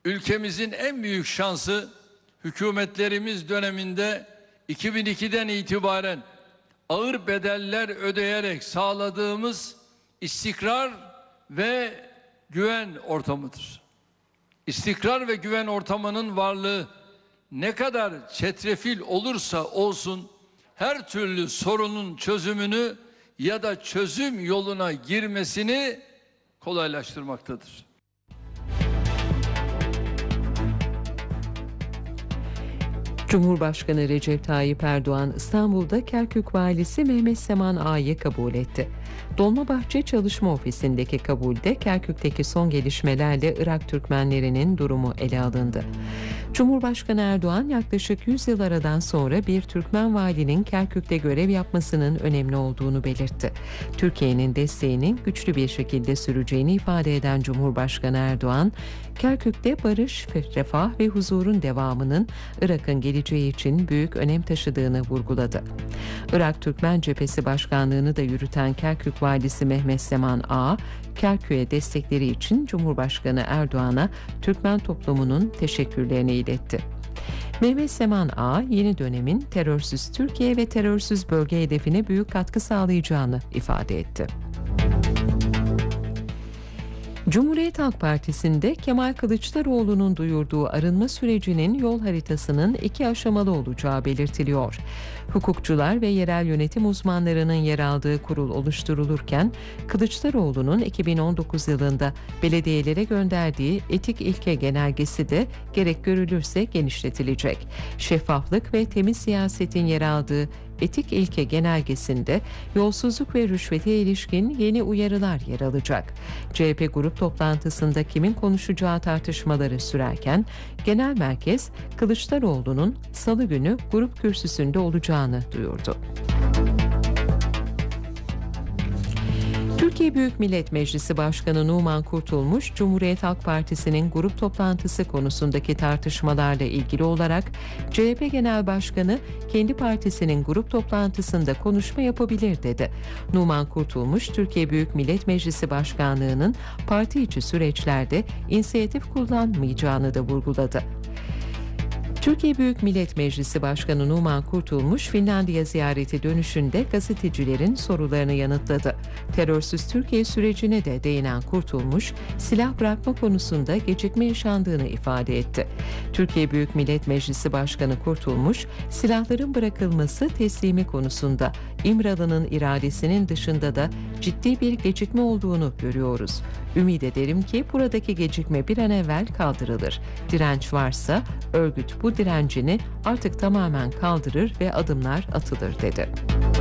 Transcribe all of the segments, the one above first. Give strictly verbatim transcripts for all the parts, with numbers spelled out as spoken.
Ülkemizin en büyük şansı hükümetlerimiz döneminde iki bin ikiden itibaren ağır bedeller ödeyerek sağladığımız istikrar ve güven ortamıdır. İstikrar ve güven ortamının varlığı ne kadar çetrefil olursa olsun her türlü sorunun çözümünü ya da çözüm yoluna girmesini kolaylaştırmaktadır. Cumhurbaşkanı Recep Tayyip Erdoğan İstanbul'da Kerkük Valisi Mehmet Seman Ağa'yı kabul etti. Dolmabahçe Çalışma Ofisi'ndeki kabulde Kerkük'teki son gelişmelerle Irak Türkmenlerinin durumu ele alındı. Cumhurbaşkanı Erdoğan yaklaşık yüz yıl aradan sonra bir Türkmen valinin Kerkük'te görev yapmasının önemli olduğunu belirtti. Türkiye'nin desteğinin güçlü bir şekilde süreceğini ifade eden Cumhurbaşkanı Erdoğan, Kerkük'te barış, refah ve huzurun devamının Irak'ın geleceği için büyük önem taşıdığını vurguladı. Irak Türkmen Cephesi Başkanlığı'nı da yürüten Kerkük Valisi Mehmet Seman Ağa, Kerkük'e destekleri için Cumhurbaşkanı Erdoğan'a Türkmen toplumunun teşekkürlerini iletti. Mehmet Seman Ağa, yeni dönemin terörsüz Türkiye ve terörsüz bölge hedefine büyük katkı sağlayacağını ifade etti. Cumhuriyet Halk Partisi'nde Kemal Kılıçdaroğlu'nun duyurduğu arınma sürecinin yol haritasının iki aşamalı olacağı belirtiliyor. Hukukçular ve yerel yönetim uzmanlarının yer aldığı kurul oluşturulurken, Kılıçdaroğlu'nun iki bin on dokuz yılında belediyelere gönderdiği etik ilke genelgesi de gerek görülürse genişletilecek. Şeffaflık ve temiz siyasetin yer aldığı etik ilke genelgesinde yolsuzluk ve rüşvete ilişkin yeni uyarılar yer alacak. C H P grup toplantısında kimin konuşacağı tartışmaları sürerken genel merkez Kılıçdaroğlu'nun salı günü grup kürsüsünde olacağını duyurdu. Türkiye Büyük Millet Meclisi Başkanı Numan Kurtulmuş, Cumhuriyet Halk Partisi'nin grup toplantısı konusundaki tartışmalarla ilgili olarak C H P Genel Başkanı kendi partisinin grup toplantısında konuşma yapabilir dedi. Numan Kurtulmuş, Türkiye Büyük Millet Meclisi Başkanlığı'nın parti içi süreçlerde inisiyatif kullanmayacağını da vurguladı. Türkiye Büyük Millet Meclisi Başkanı Numan Kurtulmuş, Finlandiya ziyareti dönüşünde gazetecilerin sorularını yanıtladı. Terörsüz Türkiye sürecine de değinen Kurtulmuş, silah bırakma konusunda gecikme yaşandığını ifade etti. Türkiye Büyük Millet Meclisi Başkanı Kurtulmuş, silahların bırakılması teslimi konusunda İmralı'nın iradesinin dışında da ciddi bir gecikme olduğunu görüyoruz. Ümit ederim ki buradaki gecikme bir an evvel kaldırılır. Direnç varsa örgüt bu direncini artık tamamen kaldırır ve adımlar atılır dedi.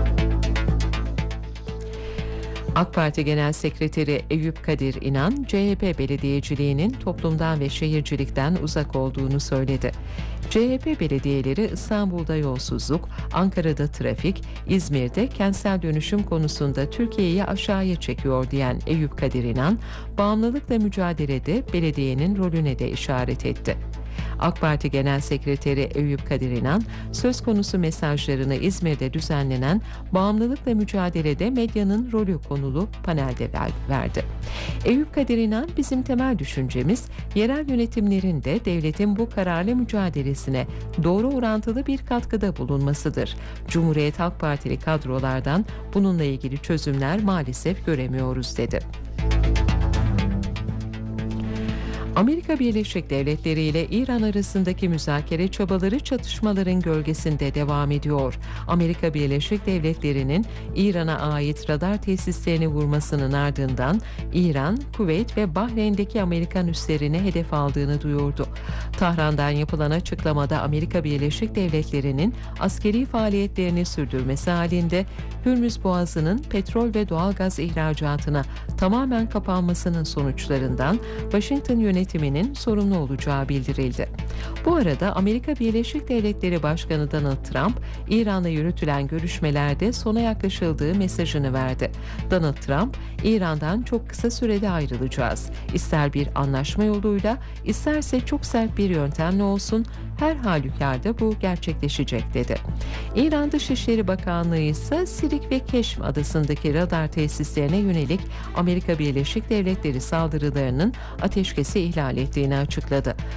AK Parti Genel Sekreteri Eyüp Kadir İnan, C H P belediyeciliğinin toplumdan ve şehircilikten uzak olduğunu söyledi. C H P belediyeleri İstanbul'da yolsuzluk, Ankara'da trafik, İzmir'de kentsel dönüşüm konusunda Türkiye'yi aşağıya çekiyor diyen Eyüp Kadir İnan, bağımlılıkla mücadelede belediyenin rolüne de işaret etti. AK Parti Genel Sekreteri Eyüp Kadir İnan, söz konusu mesajlarını İzmir'de düzenlenen bağımlılıkla mücadelede medyanın rolü konulu panelde verdi. Eyüp Kadir İnan, bizim temel düşüncemiz yerel yönetimlerin de devletin bu kararlı mücadelesine doğru orantılı bir katkıda bulunmasıdır. Cumhuriyet Halk Partili kadrolardan bununla ilgili çözümler maalesef göremiyoruz dedi. Amerika Birleşik Devletleri ile İran arasındaki müzakere çabaları çatışmaların gölgesinde devam ediyor. Amerika Birleşik Devletleri'nin İran'a ait radar tesislerini vurmasının ardından İran, Kuveyt ve Bahreyn'deki Amerikan üslerini hedef aldığını duyurdu. Tahran'dan yapılan açıklamada Amerika Birleşik Devletleri'nin askeri faaliyetlerini sürdürmesi halinde Hürmüz Boğazı'nın petrol ve doğalgaz ihracatına tamamen kapanmasının sonuçlarından Washington yönetiminin sorumlu olacağı bildirildi. Bu arada Amerika Birleşik Devletleri Başkanı Donald Trump, İran'la yürütülen görüşmelerde sona yaklaşıldığı mesajını verdi. Donald Trump, İran'dan çok kısa sürede ayrılacağız. İster bir anlaşma yoluyla, isterse çok sert bir yöntemle olsun, her halükarda bu gerçekleşecek dedi. İran Dışişleri Bakanlığı ise Sirik ve Keşm adasındaki radar tesislerine yönelik Amerika Birleşik Devletleri saldırılarının ateşkesi ihlal ettiğini açıkladı.